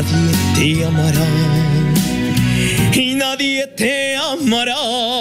nadie te amará y nadie te amará.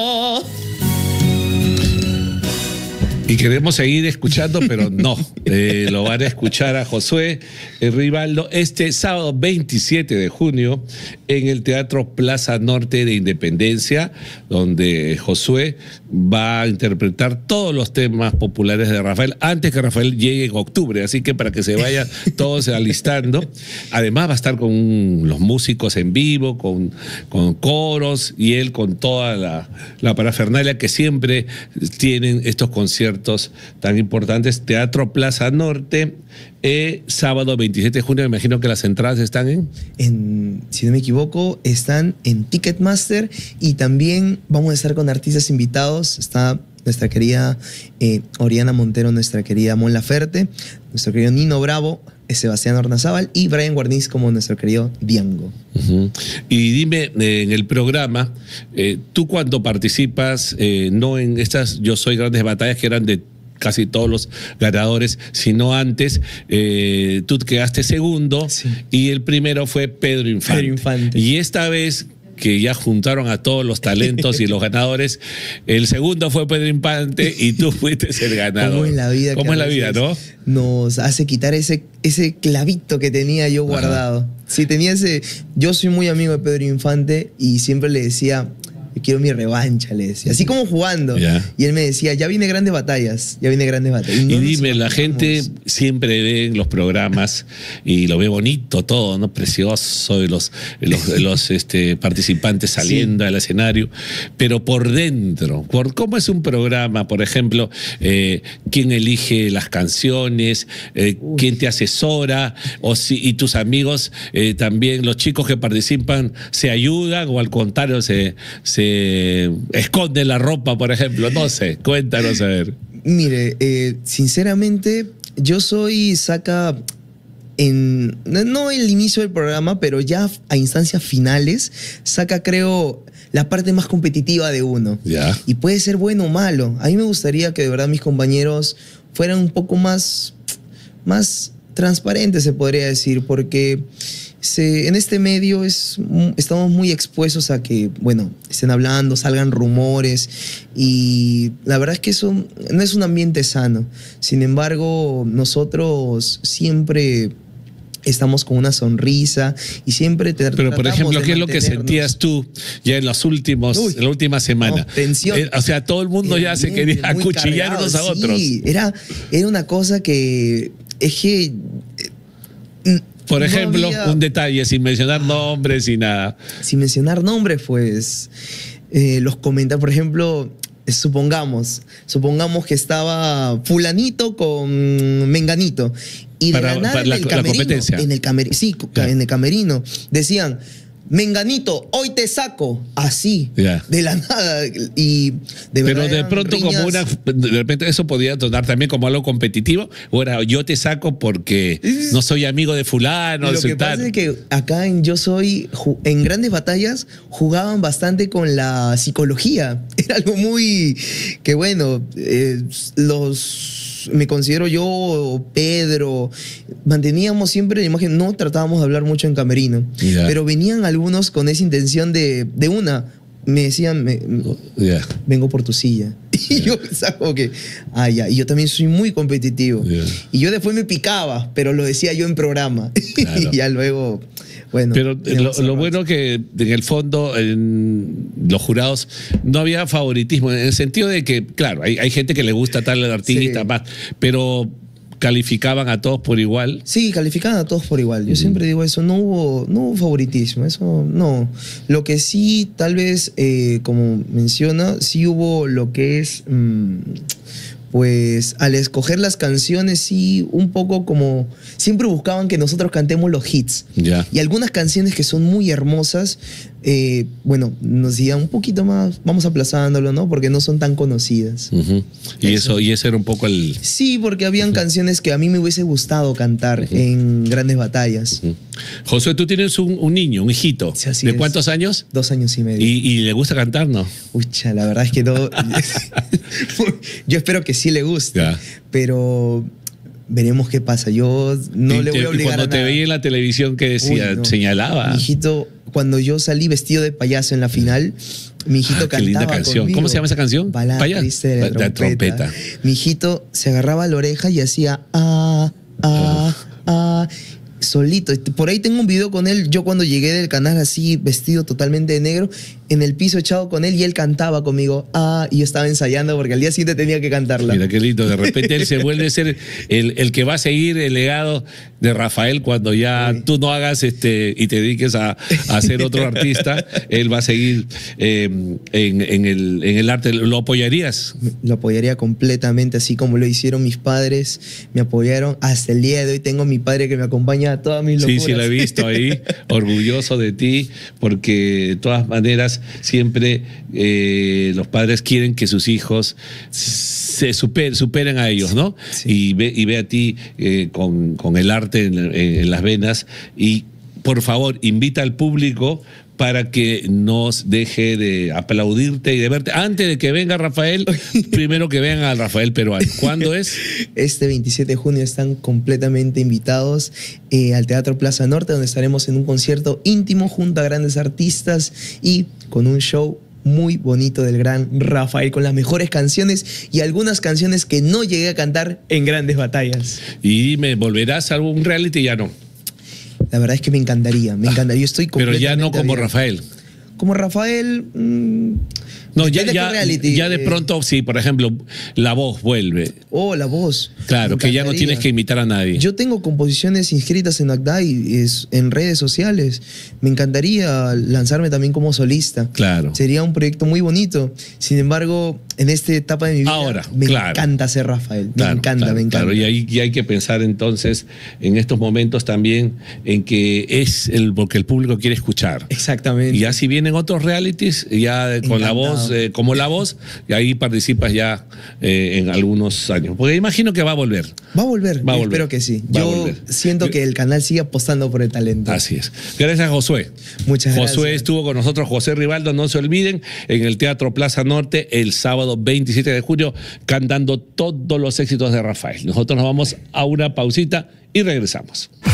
Y queremos seguir escuchando, pero no. Lo van a escuchar a Josué Rivaldo este sábado 27 de junio en el Teatro Plaza Norte de Independencia, donde Josué va a interpretar todos los temas populares de Rafael antes que Rafael llegue en octubre. Así que para que se vayan todos alistando. Además va a estar con los músicos en vivo, con coros y él con toda la parafernalia que siempre tienen estos conciertos tan importantes. Teatro Plaza Norte, sábado 27 de junio. Me imagino que las entradas están si no me equivoco, están en Ticketmaster, y también vamos a estar con artistas invitados. Está nuestra querida Oriana Montero, nuestra querida Mon Laferte, nuestro querido Nino Bravo, Sebastián Ornazábal y Brian Guarniz como nuestro querido Diango. Y dime, en el programa, tú cuando participas, no en estas Yo Soy Grandes Batallas que eran de casi todos los ganadores, sino antes, tú quedaste segundo, sí, y el primero fue Pedro Infante. Y esta vez que ya juntaron a todos los talentos y los ganadores, el segundo fue Pedro Infante y tú fuiste el ganador. ¿Cómo es la vida? ¿Cómo es la vida, no? Nos hace quitar ese clavito que tenía yo guardado. Sí, tenía ese... Yo soy muy amigo de Pedro Infante y siempre le decía... Yo quiero mi revancha, le decía. Así como jugando. Y él me decía, ya viene Grandes Batallas. Ya viene Grandes Batallas. Y dime, la gente siempre ve en los programas y lo ve bonito todo, ¿no? Precioso, los participantes saliendo al escenario. Pero por dentro, ¿cómo es un programa? Por ejemplo, ¿quién elige las canciones? ¿Quién te asesora? Y tus amigos, también los chicos que participan, ¿se ayudan o al contrario se esconde la ropa, por ejemplo? No sé, cuéntanos a ver. Mire, sinceramente, yo soy no el inicio del programa, pero ya a instancias finales, creo, la parte más competitiva de uno. Y puede ser bueno o malo. A mí me gustaría que de verdad mis compañeros fueran un poco más transparentes, se podría decir, porque... en este medio estamos muy expuestos a que, bueno, estén hablando, salgan rumores, y la verdad es que eso no es un ambiente sano. Sin embargo, nosotros siempre estamos con una sonrisa y siempre Pero, por ejemplo, ¿qué es lo que sentías tú ya en la última semana? No, tensión. O sea, todo el mundo ya se quería acuchillar unos a otros. Sí, era una cosa que... Es que... Por ejemplo, un detalle, sin mencionar nombres y nada. Sin mencionar nombres, pues, los comentarios, por ejemplo, supongamos que estaba fulanito con menganito. Y de la nada, en el camerino, la competencia. En el camerino, decían... Menganito, hoy te saco. Así, de la nada. Y pero de pronto, de repente eso podía tornar también como algo competitivo. O era, yo te saco porque no soy amigo de fulano. Lo que pasa es que acá en en Grandes Batallas, jugaban bastante con la psicología. Era algo muy... que bueno, me considero yo, Pedro, manteníamos siempre la imagen, no tratábamos de hablar mucho en camerino, pero venían algunos con esa intención me decían, vengo por tu silla. Y yo pensaba como que, y yo también soy muy competitivo. Y yo después me picaba, pero lo decía yo en programa. Y ya luego... Bueno, pero lo bueno que en el fondo en los jurados no había favoritismo, en el sentido de que, claro, hay gente que le gusta tal artista más, pero calificaban a todos por igual. Sí, calificaban a todos por igual. Yo siempre digo eso, no hubo favoritismo, eso no. Lo que sí, tal vez, como menciona, sí hubo lo que es... pues al escoger las canciones, sí, un poco como... Siempre buscaban que nosotros cantemos los hits. Y algunas canciones que son muy hermosas, bueno, nos decían un poquito más, vamos aplazándolo, ¿no? Porque no son tan conocidas. Y eso era un poco el... Sí, porque habían canciones que a mí me hubiese gustado cantar en Grandes Batallas. Josué, tú tienes un niño, un hijito. Sí, ¿De cuántos años? 2 años y medio. ¿Y le gusta cantar, no? Ucha, la verdad es que no... Yo espero que sí le guste, pero veremos qué pasa. Yo no le voy a obligar a nada. Y cuando te veía en la televisión, ¿qué decía? No. Señalaba. Mi hijito, cuando yo salí vestido de payaso en la final, mi hijito cantaba. Qué linda canción. Conmigo. ¿Cómo se llama esa canción? Balada triste de la trompeta. Mi hijito se agarraba la oreja y hacía solito. Por ahí tengo un video con él, yo cuando llegué del canal así, vestido totalmente de negro, en el piso echado con él, y él cantaba conmigo, y yo estaba ensayando porque al día siguiente tenía que cantarla. Mira qué lindo, de repente él se vuelve a ser el que va a seguir el legado de Rafael cuando ya tú no hagas y te dediques a ser otro artista. Él va a seguir en el arte. ¿Lo apoyarías? Lo apoyaría completamente, así como lo hicieron mis padres, me apoyaron. Hasta el día de hoy tengo a mi padre que me acompaña a todas mis locuras. Sí, lo he visto ahí, orgulloso de ti, porque de todas maneras siempre los padres quieren que sus hijos se superen a ellos, ¿no? Sí. Y ve a ti con el arte en las venas, y por favor invita al público para que nos deje de aplaudirte y de verte. Antes de que venga Rafael, primero que vean al Rafael peruano. ¿Cuándo es? Este 27 de junio están completamente invitados al Teatro Plaza Norte, donde estaremos en un concierto íntimo junto a grandes artistas y con un show muy bonito del gran Rafael, con las mejores canciones y algunas canciones que no llegué a cantar en grandes batallas. Y dime, ¿volverás a algún reality? Ya no. La verdad es que me encantaría. Estoy completamente Pero ya no como abierto. Rafael. Como Rafael... No, ya de pronto, sí, por ejemplo, La Voz vuelve. Oh, La Voz. Claro, que ya no tienes que imitar a nadie. Yo tengo composiciones inscritas en ACDA y en redes sociales. Me encantaría lanzarme también como solista. Claro. Sería un proyecto muy bonito. Sin embargo, en esta etapa de mi vida, me encanta ser Rafael. Me encanta. Claro, y ahí hay que pensar entonces en estos momentos también en que es porque el público quiere escuchar. Exactamente. Y ya si vienen otros realities, ya con La Voz, como La Voz, y ahí participas ya en algunos años. Porque imagino que va a volver. Va a volver. Espero que sí. Yo siento que el canal sigue apostando por el talento. Así es. Gracias, Josué. Muchas gracias. Josué estuvo con nosotros, José Rivaldo, no se olviden, en el Teatro Plaza Norte el sábado 27 de junio, cantando todos los éxitos de Rafael. Nosotros nos vamos a una pausita y regresamos.